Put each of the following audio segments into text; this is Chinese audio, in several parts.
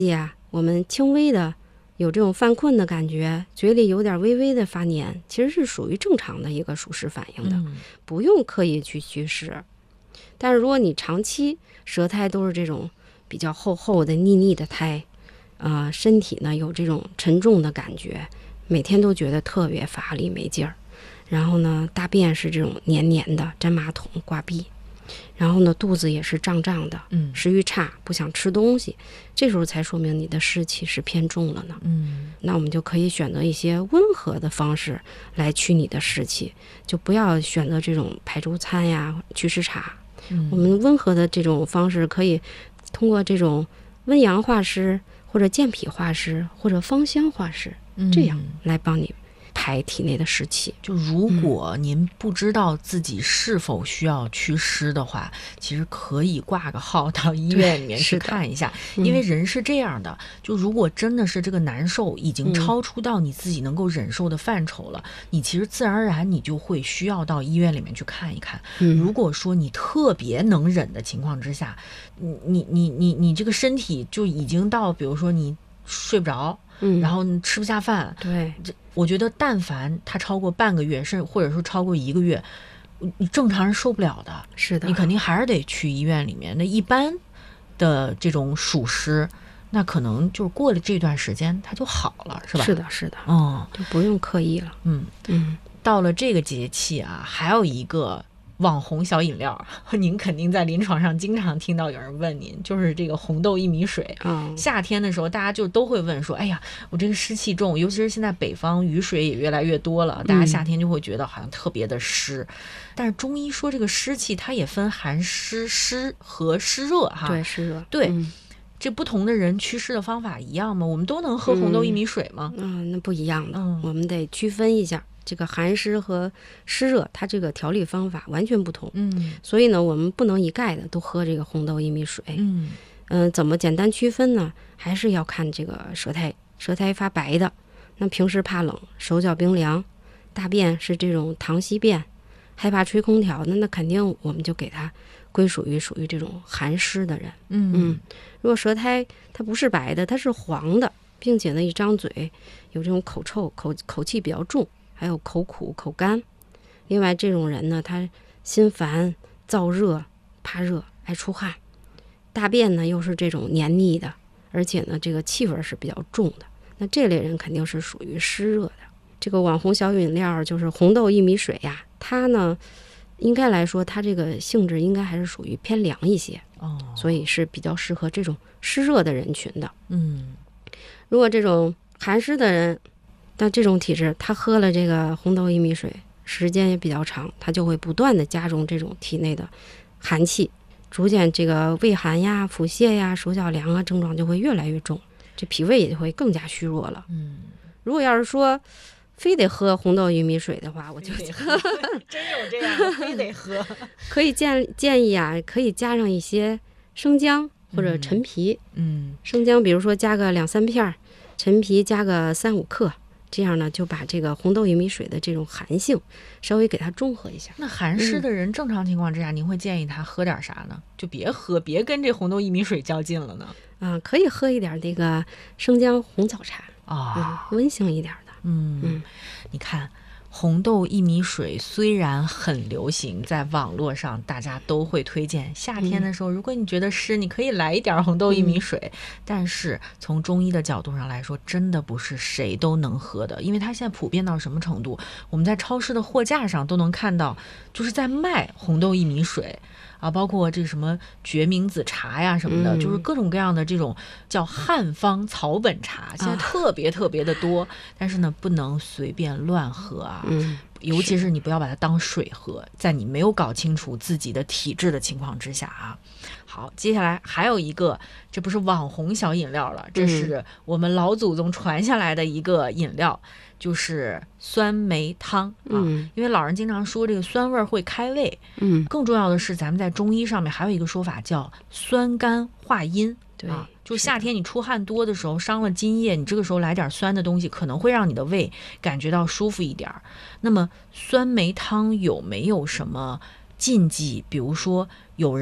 我们轻微的有这种犯困的感觉，嘴里有点微微的发黏，其实是属于正常的一个属实反应的，不用刻意去驱使。但是如果你长期舌苔都是这种比较厚厚的腻腻的苔，身体呢有这种沉重的感觉，每天都觉得特别乏力没劲儿，然后呢大便是这种黏黏的，粘马桶挂壁，然后呢肚子也是胀胀的，食欲差，不想吃东西，这时候才说明你的湿气是偏重了呢。那我们就可以选择一些温和的方式来驱你的湿气，就不要选择这种排毒餐呀、祛湿茶。我们温和的这种方式可以通过这种温阳化湿，或者健脾化湿，或者芳香化湿，这样来帮你排体内的湿气。 就如果您不知道自己是否需要祛湿的话，其实可以挂个号到医院里面去看一下，因为人是这样的，就如果真的是这个难受已经超出到你自己能够忍受的范畴了，你其实自然而然你就会需要到医院里面去看一看。如果说你特别能忍的情况之下，你这个身体就已经到，比如说你睡不着，然后吃不下饭， 对， 我觉得但凡它超过半个月，甚至或者说超过1个月，你正常人受不了的。 是的， 你肯定还是得去医院里面。那一般的这种暑湿，那可能就是过了这段时间它就好了，是吧？ 是的，是的，就不用刻意了。 到了这个节气啊，还有一个网红小饮料，您肯定在临床上经常听到有人问您，就是这个红豆薏米水。夏天的时候大家就都会问说，哎呀，我这个湿气重，尤其是现在北方雨水也越来越多了，大家夏天就会觉得好像特别的湿。但是中医说这个湿气它也分寒湿、湿和湿热哈。 对，湿热。 对，这不同的人祛湿的方法一样吗？我们都能喝红豆薏米水吗？ 那不一样的，我们得区分一下。这个寒湿和湿热，它这个调理方法完全不同。所以呢，我们不能一概的都喝这个红豆薏米水。怎么简单区分呢？还是要看这个舌苔发白的，那平时怕冷，手脚冰凉，大便是这种溏稀便，害怕吹空调的，那肯定我们就给它归属于这种寒湿的人。如果舌苔它不是白的，它是黄的，并且呢一张嘴有这种口臭，口气比较重，还有口苦口干。另外这种人呢，他心烦燥热怕热爱出汗，大便呢又是这种黏腻的，而且呢这个气味是比较重的，那这类人肯定是属于湿热的。这个网红小饮料就是红豆薏米水呀，它呢应该来说它这个性质应该还是属于偏凉一些，所以是比较适合这种湿热的人群的。如果这种寒湿的人，那这种体质他喝了这个红豆薏米水时间也比较长，他就会不断的加重这种体内的寒气，逐渐这个胃寒呀、腹泻呀、手脚凉啊症状就会越来越重，这脾胃也会更加虚弱了。如果要是说非得喝红豆薏米水的话，我就真有这样的非得喝可以建议啊，可以加上一些生姜或者陈皮。生姜比如说加个2-3片，陈皮加个3-5克，这样呢就把这个红豆薏米水的这种寒性稍微给它中和一下。 那寒湿的人正常情况之下，您会建议他喝点啥呢？就别跟这红豆薏米水较劲了呢。 可以喝一点这个生姜红枣茶温性一点的。 你看红豆薏米水虽然很流行，在网络上大家都会推荐，夏天的时候如果你觉得湿，你可以来一点红豆薏米水，但是从中医的角度上来说，真的不是谁都能喝的，因为它现在普遍到什么程度，我们在超市的货架上都能看到，就是在卖红豆薏米水包括这什么决明子茶呀什么的，就是各种各样的这种叫汉方草本茶，现在特别特别的多，但是呢不能随便乱喝尤其是你不要把它当水喝，在你没有搞清楚自己的体质的情况之下好，接下来还有一个，这不是网红小饮料了，这是我们老祖宗传下来的一个饮料，就是酸梅汤因为老人经常说这个酸味会开胃，更重要的是咱们在中医上面还有一个说法叫酸甘化阴。 对就夏天你出汗多的时候，伤了津液，你这个时候来点酸的东西，可能会让你的胃感觉到舒服一点。那么酸梅汤有没有什么禁忌？比如说有人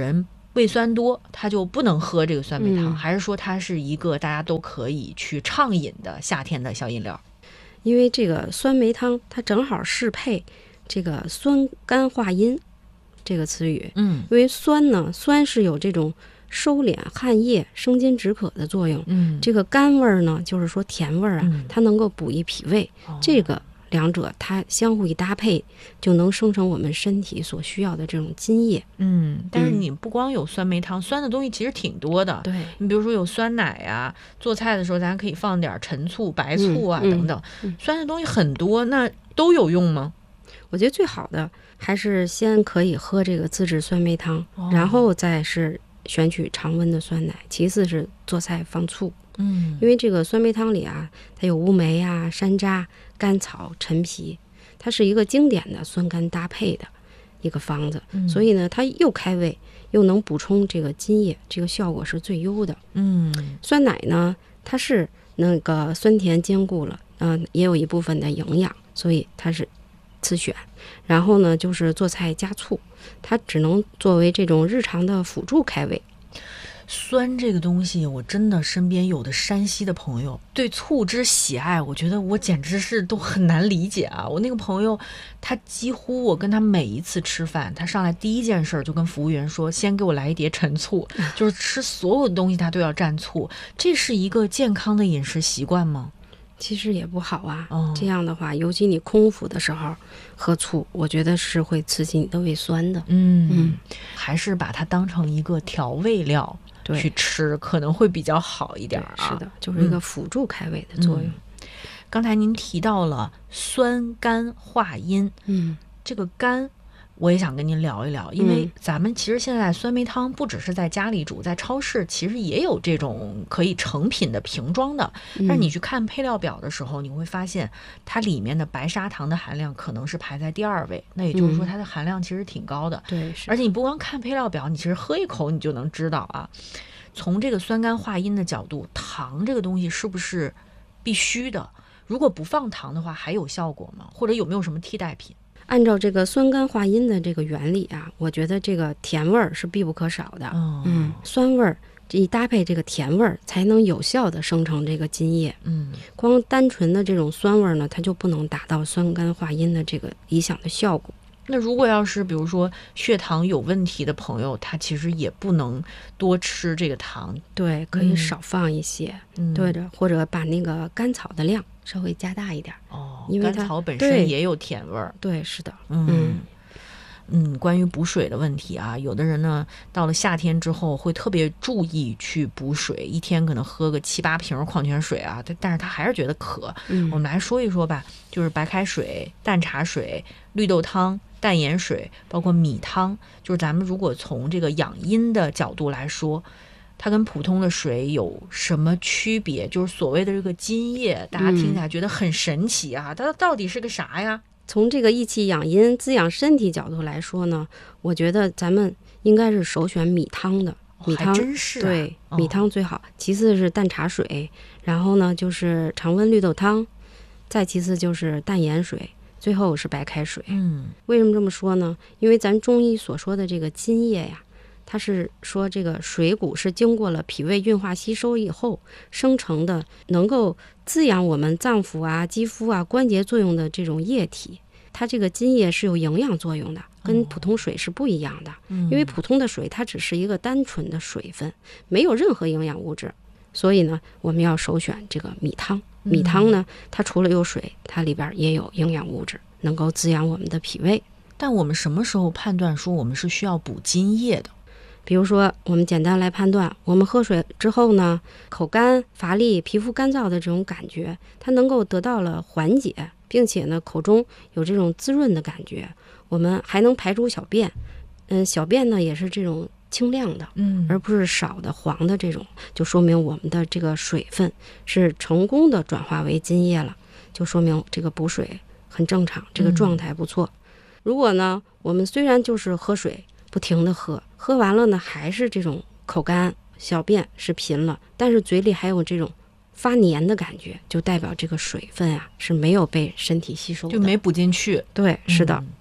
胃酸多，他就不能喝这个酸梅汤，还是说它是一个大家都可以去畅饮的夏天的小饮料？ 因为这个酸梅汤它正好适配这个酸甘化阴这个词语。因为酸是有这种收敛汗液、生津止渴的作用。这个甘味儿呢，就是说甜味儿啊，它能够补益脾胃。这个两者它相互一搭配，就能生成我们身体所需要的这种津液。 但是你不光有酸梅汤，酸的东西其实挺多的。 对， 你比如说有酸奶啊，做菜的时候咱可以放点陈醋、白醋啊等等，酸的东西很多，那都有用吗？ 我觉得最好的还是先可以喝这个自制酸梅汤，然后再是选取常温的酸奶，其次是做菜放醋。因为这个酸梅汤里啊，它有乌梅啊、山楂、甘草、陈皮，它是一个经典的酸甘搭配的一个方子，所以呢，它又开胃又能补充这个津液，这个效果是最优的。酸奶呢，它是那个酸甜兼顾了，也有一部分的营养，所以它是次选。然后呢，就是做菜加醋，它只能作为这种日常的辅助开胃。 酸这个东西，我真的身边有的山西的朋友对醋之喜爱，我觉得我简直是都很难理解啊！我那个朋友，他几乎我跟他每一次吃饭，他上来第一件事就跟服务员说：“先给我来一碟陈醋。”就是吃所有的东西他都要蘸醋，这是一个健康的饮食习惯吗？ 其实也不好啊。这样的话，尤其你空腹的时候喝醋，我觉得是会刺激你的胃酸的。 还是把它当成一个调味料去吃可能会比较好一点啊。 是的，就是一个辅助开胃的作用。 刚才您提到了酸甘化阴，这个甘我也想跟您聊一聊，因为咱们其实现在酸梅汤不只是在家里煮，在超市其实也有这种可以成品的瓶装的，但是你去看配料表的时候，你会发现它里面的白砂糖的含量可能是排在第2位，那也就是说它的含量其实挺高的。 对， 而且你不光看配料表，你其实喝一口你就能知道啊。从这个酸甘化阴的角度，糖这个东西是不是必须的？如果不放糖的话，还有效果吗？或者有没有什么替代品？ 按照这个酸甘化阴的这个原理啊，我觉得这个甜味儿是必不可少的。酸味儿一搭配这个甜味儿，才能有效的生成这个津液。光单纯的这种酸味儿呢，它就不能达到酸甘化阴的这个理想的效果。 那如果要是比如说血糖有问题的朋友，他其实也不能多吃这个糖。 对，可以少放一些。对的，或者把那个甘草的量稍微加大一点。因为甘草本身也有甜味儿。 对，是的。 关于补水的问题啊，有的人呢到了夏天之后会特别注意去补水，一天可能喝个7-8瓶矿泉水啊，但是他还是觉得渴。我们来说一说吧，就是白开水、淡茶水、绿豆汤、淡盐水，包括米汤，就是咱们如果从这个养阴的角度来说，它跟普通的水有什么区别？就是所谓的这个津液，大家听起来觉得很神奇啊，它到底是个啥呀？ 从这个益气养阴、滋养身体角度来说呢，我觉得咱们应该是首选米汤的。米汤真是对，米汤最好。其次是淡茶水，然后呢就是常温绿豆汤，再其次就是淡盐水，最后是白开水。为什么这么说呢？因为咱中医所说的这个津液呀，它是说这个水谷是经过了脾胃运化吸收以后生成的，能够滋养我们脏腑啊、肌肤啊、关节作用的这种液体。它这个津液是有营养作用的，跟普通水是不一样的。因为普通的水它只是一个单纯的水分，没有任何营养物质，所以呢我们要首选这个米汤。米汤呢，它除了有水，它里边也有营养物质，能够滋养我们的脾胃。 但我们什么时候判断说我们是需要补津液的？ 比如说我们简单来判断，我们喝水之后呢，口干乏力、皮肤干燥的这种感觉，它能够得到了缓解，并且呢口中有这种滋润的感觉，我们还能排出小便。小便呢也是这种清亮的，而不是少的黄的这种，就说明我们的这个水分是成功的转化为津液了，就说明这个补水很正常，这个状态不错。如果呢我们虽然就是喝水不停的喝完了呢还是这种口干，小便是频了，但是嘴里还有这种发黏的感觉，就代表这个水分啊是没有被身体吸收的， 就没补进去。 对，是的。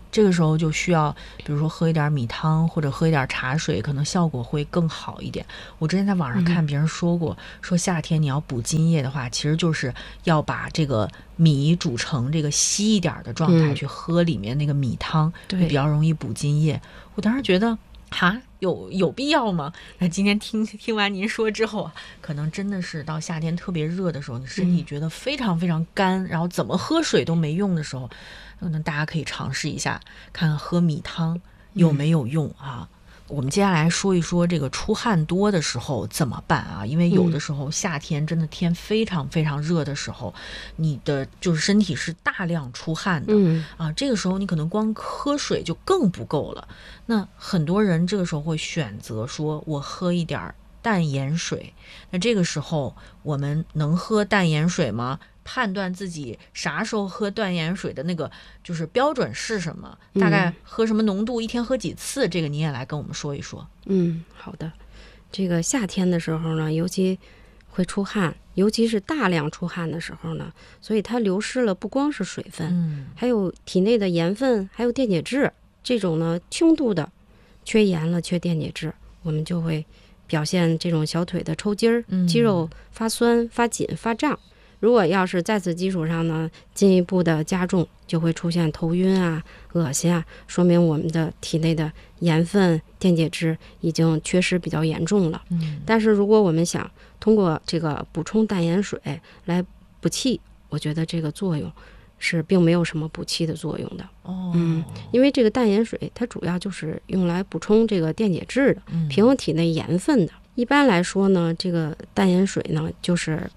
这个时候就需要比如说喝一点米汤或者喝一点茶水，可能效果会更好一点。我之前在网上看别人说过，说夏天你要补津液的话，其实就是要把这个米煮成这个稀一点的状态去喝里面那个米汤，会比较容易补津液。我当时觉得有必要吗？那今天听完您说之后，可能真的是到夏天特别热的时候，你身体觉得非常非常干，然后怎么喝水都没用的时候，可能大家可以尝试一下，看看喝米汤有没有用啊。我们接下来说一说这个出汗多的时候怎么办啊？因为有的时候夏天真的天非常非常热的时候，你的就是身体是大量出汗的啊，这个时候你可能光喝水就更不够了。那很多人这个时候会选择说我喝一点淡盐水，那这个时候我们能喝淡盐水吗？判断自己啥时候喝淡盐水的那个就是标准是什么？大概喝什么浓度？一天喝几次？这个你也来跟我们说一说。 好的。这个夏天的时候呢，尤其会出汗，尤其是大量出汗的时候呢，所以它流失了不光是水分，还有体内的盐分，还有电解质。这种呢轻度的缺盐了、缺电解质，我们就会表现这种小腿的抽筋儿、肌肉发酸、发紧、发胀。如果要是在此基础上呢，进一步的加重，就会出现头晕啊、恶心啊，说明我们的体内的盐分、电解质已经缺失比较严重了。但是如果我们想通过这个补充淡盐水来补气，我觉得这个作用是并没有什么补气的作用的。因为这个淡盐水它主要就是用来补充这个电解质的，平衡体内盐分的。一般来说呢，这个淡盐水呢就是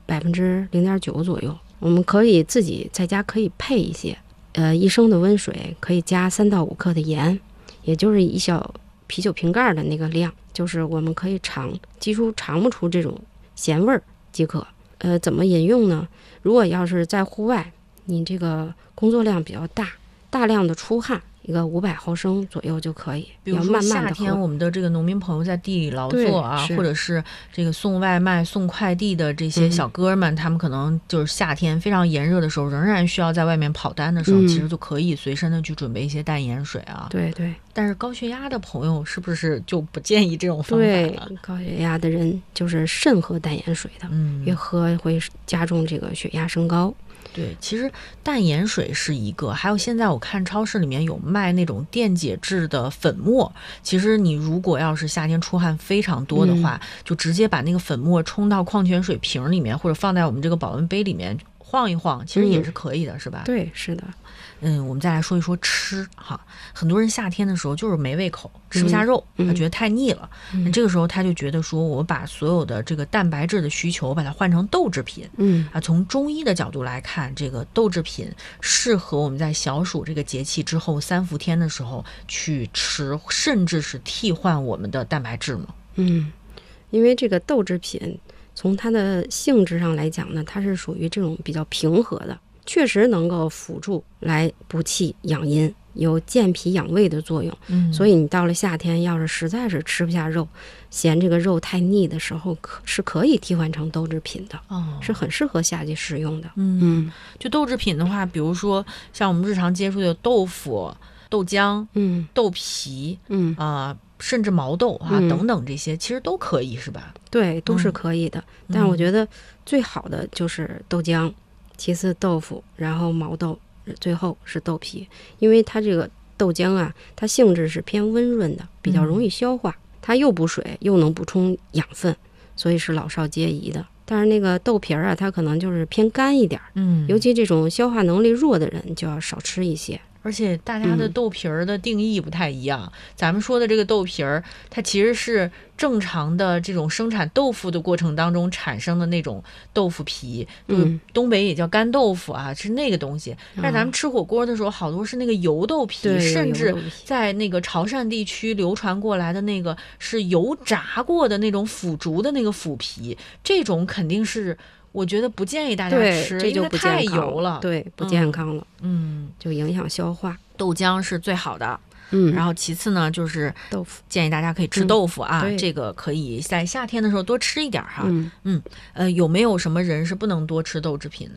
0.9%左右，我们可以自己在家可以配一些，1升的温水可以加3到5克的盐，也就是一小啤酒瓶盖的那个量，就是我们可以尝不出这种咸味儿即可。怎么饮用呢？如果要是在户外，你这个工作量比较大量的出汗，一个500毫升左右就可以。 比如说夏天我们的这个农民朋友在地里劳作啊，或者是这个送外卖送快递的这些小哥们，他们可能就是夏天非常炎热的时候，仍然需要在外面跑单的时候，其实就可以随身的去准备一些淡盐水啊。 对。 但是高血压的朋友是不是就不建议这种方法了？ 对，高血压的人就是慎喝淡盐水的，越喝会加重这个血压升高。 对，其实淡盐水是一个，还有现在我看超市里面有卖那种电解质的粉末，其实你如果要是夏天出汗非常多的话，就直接把那个粉末冲到矿泉水瓶里面，或者放在我们这个保温杯里面晃一晃，其实也是可以的，是吧？ 对，是的。 我们再来说一说吃哈，很多人夏天的时候就是没胃口，吃不下肉，他觉得太腻了，那这个时候他就觉得说，我把所有的这个蛋白质的需求把它换成豆制品，从中医的角度来看，这个豆制品适合我们在小暑这个节气之后3伏天的时候去吃，甚至是替换我们的蛋白质吗？ 因为这个豆制品从它的性质上来讲呢，它是属于这种比较平和的，确实能够辅助来补气养阴，有健脾养胃的作用。所以你到了夏天，要是实在是吃不下肉，嫌这个肉太腻的时候，是可以替换成豆制品的，是很适合夏季食用的。 就豆制品的话，比如说像我们日常接触的豆腐、豆浆、豆皮，甚至毛豆等等，这些其实都可以，是吧？ 对，都是可以的。但我觉得最好的就是豆浆，其次豆腐，然后毛豆，最后是豆皮。因为它这个豆浆啊，它性质是偏温润的，比较容易消化，它又补水又能补充养分，所以是老少皆宜的。但是那个豆皮儿啊，它可能就是偏干一点，尤其这种消化能力弱的人就要少吃一些。 而且大家的豆皮儿的定义不太一样，咱们说的这个豆皮儿，它其实是正常的这种生产豆腐的过程当中产生的那种豆腐皮，就是东北也叫干豆腐啊，是那个东西。但是咱们吃火锅的时候，好多是那个油豆皮，甚至在那个潮汕地区流传过来的那个是油炸过的那种腐竹的那个腐皮，这种肯定是我觉得不建议大家吃， 这就不太油了， 对，不健康了，就影响消化。 豆浆是最好的，然后其次呢就是豆腐， 建议大家可以吃豆腐啊，这个可以在夏天的时候多吃一点哈。有没有什么人是不能多吃豆制品的？ 比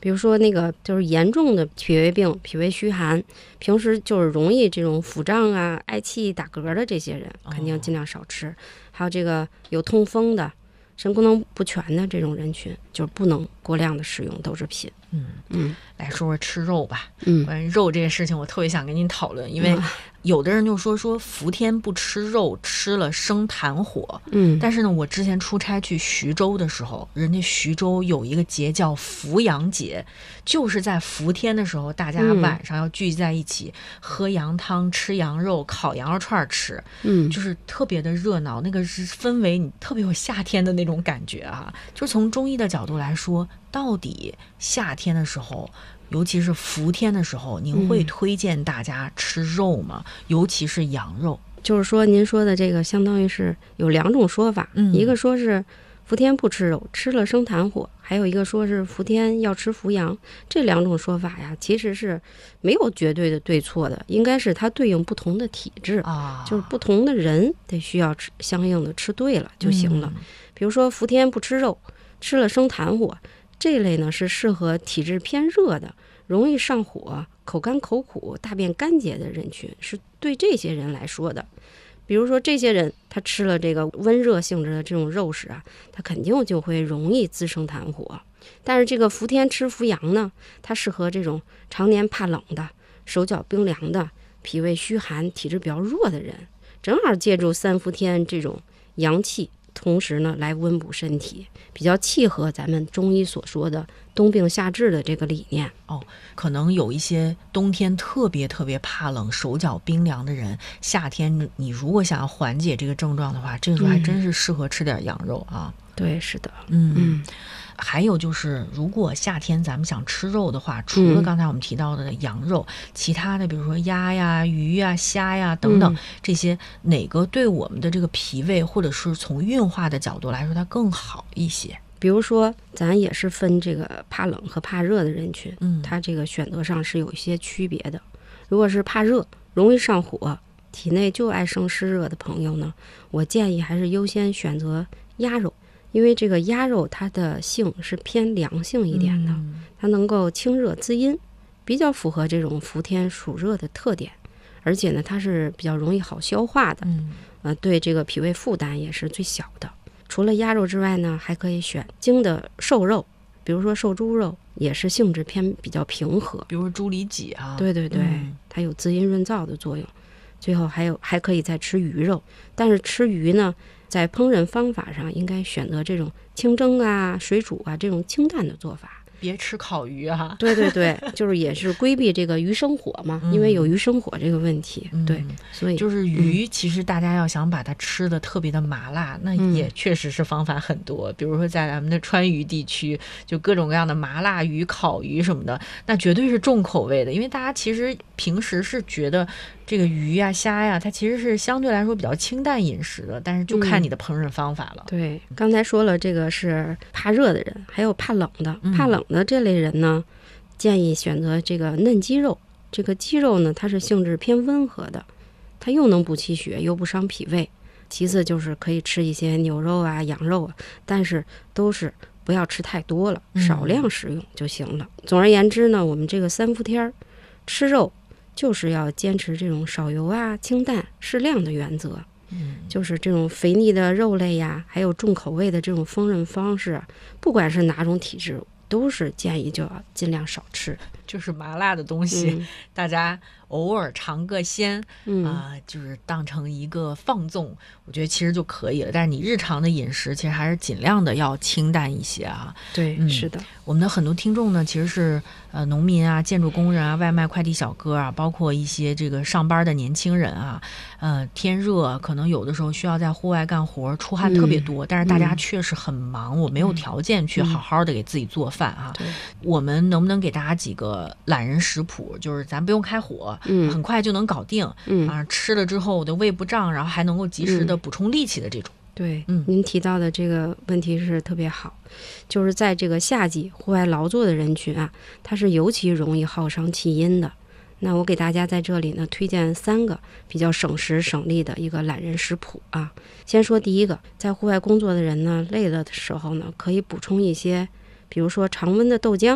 比如说那个就是严重的脾胃病、脾胃虚寒，平时就是容易这种腹胀啊、嗳气、打嗝的这些人，肯定尽量少吃。还有这个有痛风的、肾功能不全的这种人群，就是不能过量的食用豆制品。 来说说吃肉吧。关于肉这个事情，我特别想跟您讨论，因为有的人就说伏天不吃肉，吃了生痰火。但是呢，我之前出差去徐州的时候，人家徐州有一个节叫伏羊节，就是在伏天的时候，大家晚上要聚集在一起，喝羊汤、吃羊肉、烤羊肉串吃，就是特别的热闹，那个氛围你特别有夏天的那种感觉啊。就是从中医的角度来说，到底夏天的时候，尤其是伏天的时候，您会推荐大家吃肉吗？尤其是羊肉。 就是说您说的这个相当于是有两种说法，一个说是伏天不吃肉，吃了生痰火，还有一个说是伏天要吃伏羊。这两种说法呀，其实是没有绝对的对错的，应该是它对应不同的体质，就是不同的人得需要吃相应的吃对了就行了。比如说伏天不吃肉，吃了生痰火，这一类呢是适合体质偏热的、容易上火、口干口苦、大便干结的人群，是对这些人来说的。比如说这些人他吃了这个温热性质的这种肉食啊，他肯定就会容易滋生痰火。但是这个伏天吃伏羊呢，它适合这种常年怕冷的、手脚冰凉的、脾胃虚寒、体质比较弱的人，正好借助三伏天这种阳气，同时呢来温补身体，比较契合咱们中医所说的冬病夏治的这个理念。 可能有一些冬天特别特别怕冷、手脚冰凉的人，夏天你如果想要缓解这个症状的话，这个时候还真是适合吃点羊肉啊。 对，是的。 还有就是，如果夏天咱们想吃肉的话，除了刚才我们提到的羊肉，其他的比如说鸭呀、鱼呀、虾呀等等，这些哪个对我们的这个脾胃或者是从运化的角度来说，它更好一些？ 比如说咱也是分这个怕冷和怕热的人群，它这个选择上是有一些区别的。如果是怕热、容易上火、体内就爱生湿热的朋友呢，我建议还是优先选择鸭肉。因为这个鸭肉它的性是偏凉性一点的，它能够清热滋阴，比较符合这种伏天属热的特点，而且呢它是比较容易好消化的，对这个脾胃负担也是最小的。除了鸭肉之外呢，还可以选精的瘦肉，比如说瘦猪肉，也是性质偏比较平和， 比如说猪里脊啊。 对，它有滋阴润燥的作用。最后还可以再吃鱼肉，但是吃鱼呢，在烹饪方法上应该选择这种清蒸啊、水煮啊这种清淡的做法， 别吃烤鱼啊。 对，就是也是规避这个鱼生火嘛，因为有鱼生火这个问题。对，所以就是鱼，其实大家要想把它吃的特别的麻辣，那也确实是方法很多。比如说在咱们的川渝地区，就各种各样的麻辣鱼、烤鱼什么的，那绝对是重口味的。因为大家其实平时是觉得这个鱼呀、虾呀，它其实是相对来说比较清淡饮食的，但是就看你的烹饪方法了。 对，刚才说了，这个是怕热的人，还有怕冷的。怕冷的这类人呢，建议选择这个嫩鸡肉。这个鸡肉呢，它是性质偏温和的，它又能补气血，又不伤脾胃。其次就是可以吃一些牛肉啊、羊肉啊，但是都是不要吃太多了，少量食用就行了。总而言之呢，我们这个三伏天吃肉就是要坚持这种少油啊、清淡、适量的原则。就是这种肥腻的肉类呀，还有重口味的这种烹饪方式，不管是哪种体质，都是建议就要尽量少吃。 就是麻辣的东西，大家偶尔尝个鲜，就是当成一个放纵，我觉得其实就可以了。但是你日常的饮食，其实还是尽量的要清淡一些啊。 对，是的。 我们的很多听众呢，其实是农民啊、建筑工人啊、外卖快递小哥啊，包括一些这个上班的年轻人啊。天热可能有的时候需要在户外干活，出汗特别多，但是大家确实很忙，我没有条件去好好的给自己做饭啊。我们能不能给大家几个懒人食谱，就是咱不用开火，很快就能搞定，吃了之后我的胃不胀，然后还能够及时的补充力气的这种。 对，您提到的这个问题是特别好，就是在这个夏季户外劳作的人群啊，它是尤其容易耗伤气阴的。那我给大家在这里呢推荐3个比较省时省力的一个懒人食谱啊。先说第一个，在户外工作的人呢，累了的时候呢，可以补充一些，比如说常温的豆浆，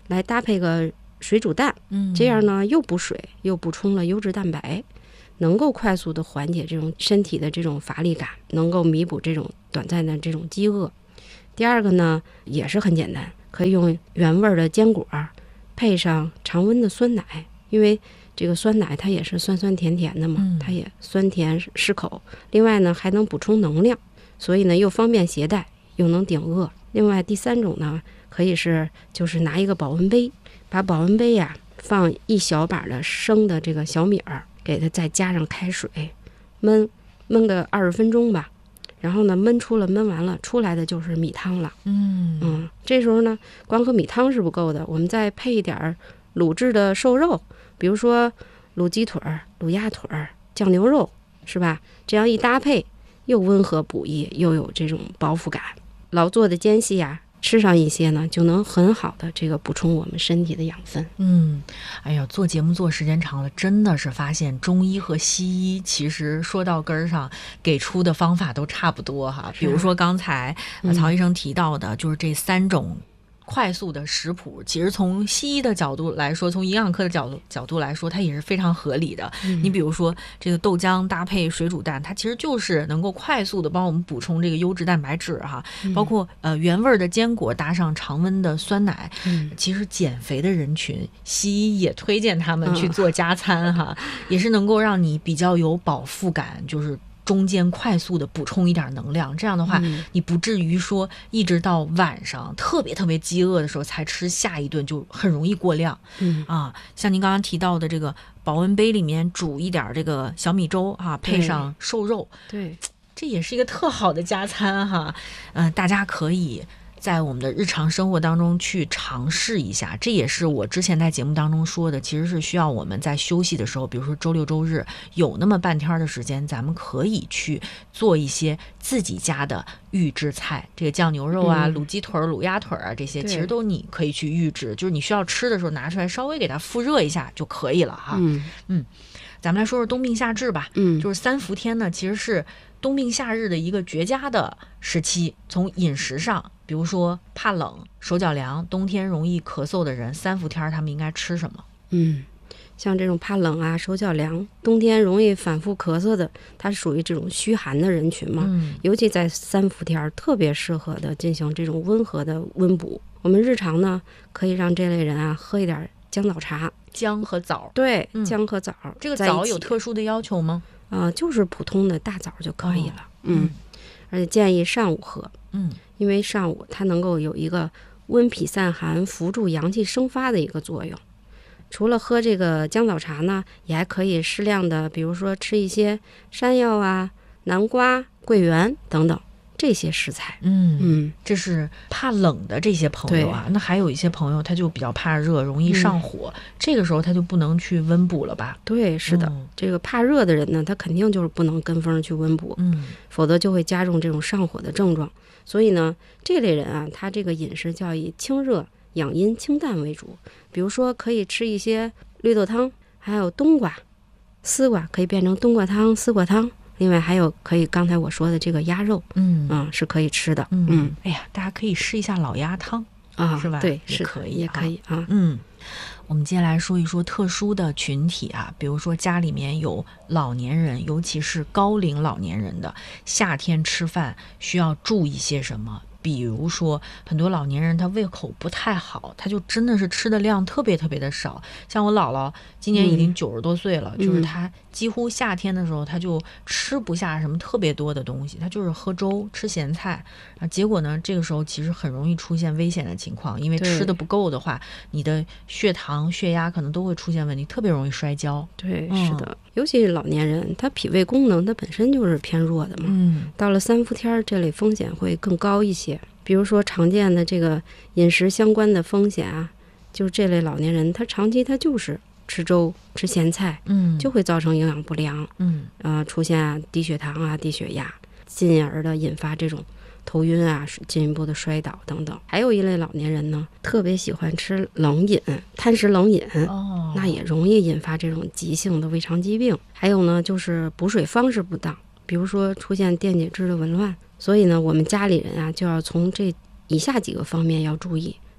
来搭配个水煮蛋，这样呢又补水又补充了优质蛋白，能够快速的缓解这种身体的这种乏力感，能够弥补这种短暂的这种饥饿。第二个呢也是很简单，可以用原味的坚果配上常温的酸奶，因为这个酸奶它也是酸酸甜甜的嘛，它也酸甜适口，另外呢还能补充能量，所以呢又方便携带又能顶饿。另外第三种呢可以就是拿一个保温杯，把保温杯放一小把的生的这个小米儿，给它再加上开水焖个20分钟吧，然后呢焖完了出来的就是米汤了。这时候呢光喝米汤是不够的，我们再配一点卤制的瘦肉，比如说卤鸡腿、卤鸭腿、酱牛肉，是吧？这样一搭配，又温和补益，又有这种饱腹感。劳作的间隙吃上一些呢，就能很好的这个补充我们身体的养分。 哎呀，做节目做时间长了，真的是发现中医和西医其实说到根儿上给出的方法都差不多哈。比如说刚才曹医生提到的，就是这3种快速的食谱，其实从西医的角度来说，从营养科的角度来说，它也是非常合理的。你比如说这个豆浆搭配水煮蛋，它其实就是能够快速的帮我们补充这个优质蛋白质哈。包括原味的坚果搭上常温的酸奶，其实减肥的人群，西医也推荐他们去做加餐哈，也是能够让你比较有饱腹感，就是中间快速的补充一点能量，这样的话你不至于说一直到晚上特别饥饿的时候才吃下一顿，就很容易过量。像您刚刚提到的这个保温杯里面煮一点这个小米粥配上瘦肉， 对， 这也是一个特好的加餐哈。大家可以在我们的日常生活当中去尝试一下，这也是我之前在节目当中说的，其实是需要我们在休息的时候，比如说周六周日有那么半天的时间，咱们可以去做一些自己家的预制菜，这个酱牛肉卤鸡腿、卤鸭腿这些其实都你可以去预制，就是你需要吃的时候拿出来稍微给它复热一下就可以了哈。咱们来说说冬病夏治吧。就是3伏天呢其实是冬病夏日的一个绝佳的时期。从饮食上，比如说怕冷、手脚凉、冬天容易咳嗽的人，3伏天他们应该吃什么？ 像这种怕冷手脚凉、冬天容易反复咳嗽的，它是属于这种虚寒的人群嘛。尤其在3伏天特别适合的进行这种温和的温补。我们日常呢可以让这类人喝一点姜枣茶。 姜和枣， 对，姜和枣。 这个枣有特殊的要求吗？ 就是普通的大枣就可以了。而且建议上午喝。因为上午它能够有一个温脾散寒、扶助阳气生发的一个作用。除了喝这个姜枣茶呢，也还可以适量的，比如说吃一些山药南瓜、桂圆等等这些食材。 这是怕冷的这些朋友那还有一些朋友他就比较怕热，容易上火，这个时候他就不能去温补了吧？ 对，是的。这个怕热的人呢，他肯定就是不能跟风去温补，否则就会加重这种上火的症状。所以呢，这类人他这个饮食就要以清热养阴清淡为主。比如说可以吃一些绿豆汤，还有冬瓜、丝瓜可以变成冬瓜汤、丝瓜汤。另外还有可以刚才我说的这个鸭肉，是可以吃的。 哎呀，大家可以试一下老鸭汤是吧？ 对， 是可以， 也可以我们接下来说一说特殊的群体比如说家里面有老年人，尤其是高龄老年人的，夏天吃饭需要注意些什么？比如说很多老年人他胃口不太好，他就真的是吃的量特别的少。像我姥姥今年已经90多岁了，就是他几乎夏天的时候他就吃不下什么特别多的东西，他就是喝粥吃咸菜结果呢这个时候其实很容易出现危险的情况，因为吃的不够的话，你的血糖血压可能都会出现问题，特别容易摔跤。 对，是的。尤其是老年人，他脾胃功能他本身就是偏弱的嘛。到了3伏天这类风险会更高一些。比如说常见的这个饮食相关的风险就是这类老年人他长期他就是吃粥吃咸菜，就会造成营养不良，出现低血糖低血压，进而的引发这种头晕进一步的摔倒等等。还有一类老年人呢，特别喜欢吃冷饮，贪食冷饮，那也容易引发这种急性的胃肠疾病。还有呢，就是补水方式不当，比如说出现电解质的紊乱。所以呢，我们家里人就要从这以下几个方面要注意。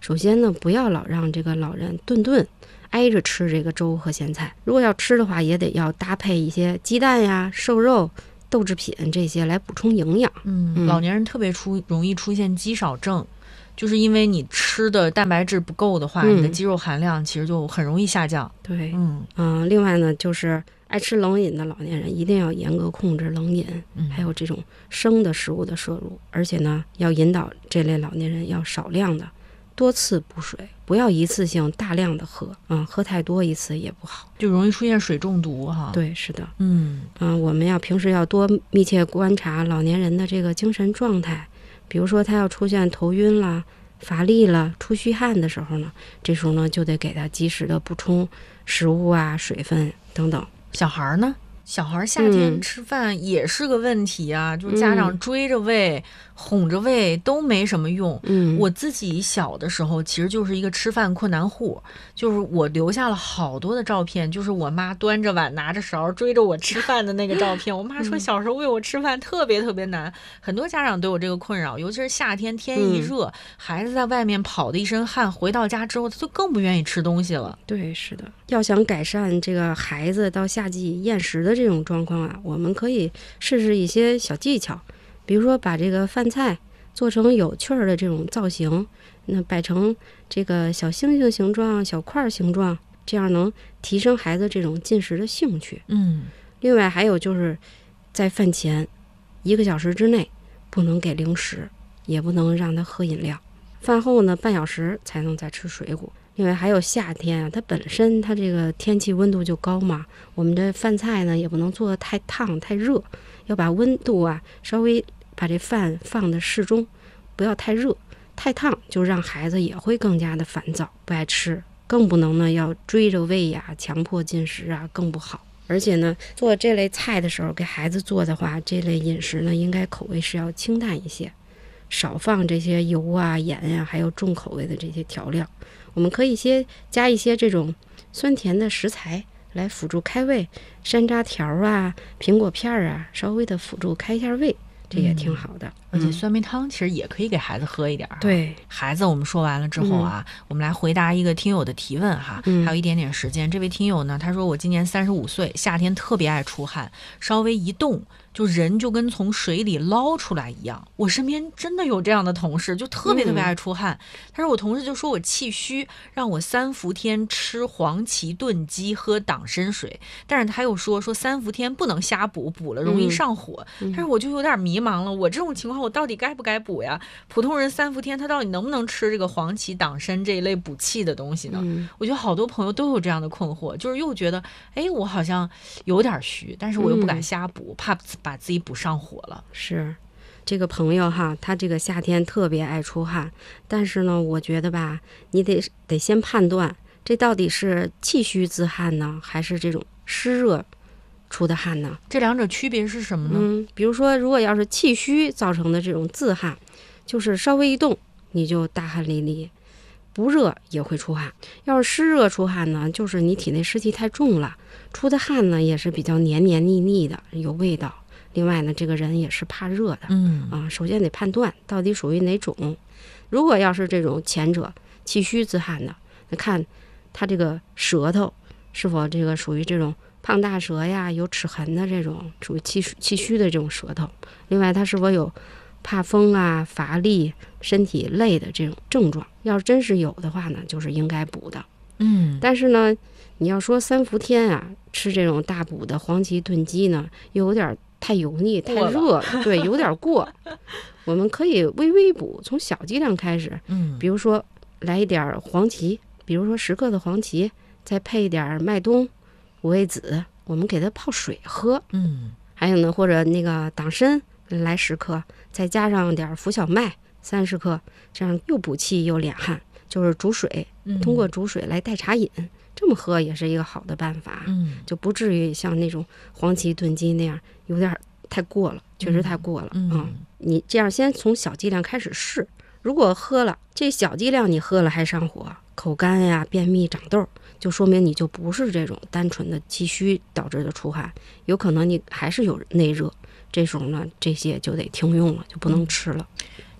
首先呢，不要老让这个老人顿顿挨着吃这个粥和咸菜，如果要吃的话，也得要搭配一些鸡蛋呀、瘦肉、豆制品这些来补充营养。 老年人特别容易出现肌少症，就是因为你吃的蛋白质不够的话，你的肌肉含量其实就很容易下降。 对，另外呢，就是爱吃冷饮的老年人一定要严格控制冷饮，还有这种生的食物的摄入，而且呢，要引导这类老年人要少量的多次补水，不要一次性大量的喝，喝太多一次也不好， 就容易出现水中毒哈。 对，是的，我们要平时要多密切观察老年人的这个精神状态，比如说他要出现头晕啦、乏力了、出虚汗的时候呢，这时候呢就得给他及时的补充食物啊、水分等等。 小孩呢？小孩夏天吃饭也是个问题啊，就是家长追着喂、哄着喂都没什么用。我自己小的时候其实就是一个吃饭困难户，就是我留下了好多的照片，就是我妈端着碗拿着勺追着我吃饭的那个照片。我妈说小时候喂我吃饭特别特别难，很多家长都有这个困扰，尤其是夏天天一热，孩子在外面跑的一身汗，回到家之后他就更不愿意吃东西了。 对，是的，要想改善这个孩子到夏季厌食的这种状况啊，我们可以试试一些小技巧，比如说把这个饭菜做成有趣儿的这种造型，那摆成这个小星星形状、小块形状，这样能提升孩子这种进食的兴趣。另外还有就是在饭前1个小时之内不能给零食，也不能让他喝饮料，饭后呢半小时才能再吃水果。另外还有夏天啊，它本身它这个天气温度就高嘛，我们这饭菜呢也不能做得太烫太热，要把温度啊稍微把这饭放的适中，不要太热太烫，就让孩子也会更加的烦躁不爱吃，更不能呢要追着喂呀、强迫进食啊，更不好。而且呢做这类菜的时候给孩子做的话，这类饮食呢应该口味是要清淡一些，少放这些油啊、盐啊，还有重口味的这些调料。我们可以加一些这种酸甜的食材来辅助开胃，山楂条啊、苹果片啊，稍微的辅助开一下胃，这也挺好的。 而且酸梅汤其实也可以给孩子喝一点。 对， 孩子我们说完了之后啊，我们来回答一个听友的提问哈，还有一点点时间。这位听友呢，他说我今年35岁，夏天特别爱出汗，稍微一动就人就跟从水里捞出来一样。我身边真的有这样的同事，就特别特别爱出汗。他说我同事就说我气虚，让我3伏天吃黄芪炖鸡，喝党参水。但是他又说3伏天不能瞎补，补了容易上火。但是我就有点迷茫了，我这种情况我到底该不该补呀？普通人3伏天他到底能不能吃这个黄芪、党参这一类补气的东西呢？我觉得好多朋友都有这样的困惑，就是又觉得我好像有点虚，但是我又不敢瞎补，怕把自己补上火了。 是这个朋友哈，他这个夏天特别爱出汗，但是呢我觉得吧，你得先判断这到底是气虚自汗呢，还是这种湿热出的汗呢？ 这两者区别是什么呢？ 比如说如果要是气虚造成的这种自汗，就是稍微一动你就大汗淋漓，不热也会出汗。要是湿热出汗呢，就是你体内湿气太重了，出的汗呢也是比较黏黏腻腻的，有味道。另外呢，这个人也是怕热的。首先得判断到底属于哪种。如果要是这种前者气虚自汗的，那看他这个舌头是否这个属于这种胖大舌呀，有齿痕的这种属于气虚的这种舌头。另外他是否有怕风啊、乏力、身体累的这种症状，要是真是有的话呢，就是应该补的。但是呢你要说3伏天啊吃这种大补的黄芪炖鸡呢，又有点太油腻太热，对，有点过。我们可以微微补，从小剂量开始。比如说来一点黄芪，比如说10克的黄芪，再配一点麦冬、五味子，我们给它泡水喝。还有呢，或者那个党参来10克，再加上点浮小麦30克，这样又补气又敛汗，就是煮水，通过煮水来代茶饮，这么喝也是一个好的办法。就不至于像那种黄芪炖鸡那样有点太过了，确实太过了。你这样先从小剂量开始试，如果喝了这小剂量你喝了还上火、口干呀、便秘、长痘，就说明你就不是这种单纯的气虚导致的出汗，有可能你还是有内热，这时候呢这些就得停用了，就不能吃了。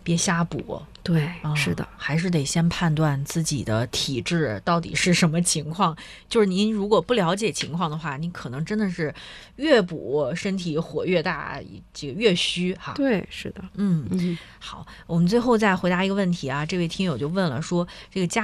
别瞎补。 对，是的， 还是得先判断自己的体质到底是什么情况。就是您如果不了解情况的话，你可能真的是越补身体火越大，这个越虚哈。 对，是的。 好，我们最后再回答一个问题啊，这位听友就问了说，这个家